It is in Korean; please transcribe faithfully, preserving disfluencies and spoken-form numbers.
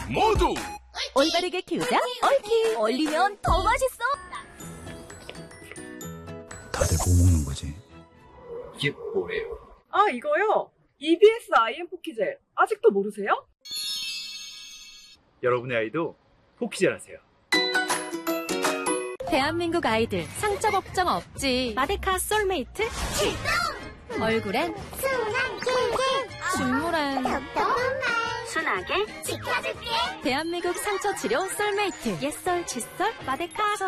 모두 올바르게 키우자 얽히. 얼리면 더 맛있어. 다들 뭐 먹는 거지? 이게 뭐예요? 아, 이거요? 이비에스 아이엠 포키젤. 아직도 모르세요? 여러분의 아이도 포키젤 하세요. 대한민국 아이들 상처 걱정 없지. 마데카 솔메이트 출동. 얼굴엔 순한 꿀꿀, 중물엔 순하게 지켜줄게. 대한민국 상처 치료 솔메이트. 옛설 칫솔 마데카.